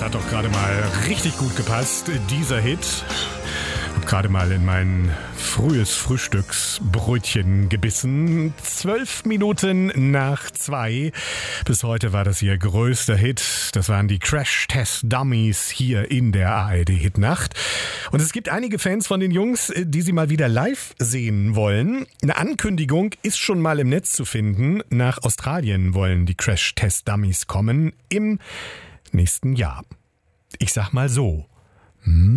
hat doch gerade mal richtig gut gepasst, dieser Hit. Ich habe gerade mal in mein frühes Frühstücksbrötchen gebissen. 12 Minuten nach 2. Bis heute war das ihr größter Hit. Das waren die Crash-Test-Dummies hier in der ARD-Hitnacht. Und es gibt einige Fans von den Jungs, die sie mal wieder live sehen wollen. Eine Ankündigung ist schon mal im Netz zu finden. Nach Australien wollen die Crash-Test-Dummies kommen im nächsten Jahr. Ich sag mal so.